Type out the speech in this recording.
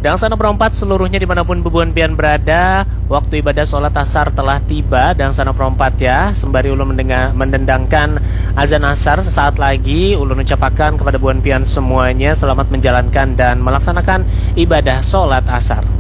Dan sana perempat seluruhnya dimanapun bubuan pian berada, waktu ibadah sholat asar telah tiba. Dan sana perempat ya, sembari ulun mendendangkan azan asar sesaat lagi, ulun ucapkan kepada buan pian semuanya selamat menjalankan dan melaksanakan ibadah sholat asar.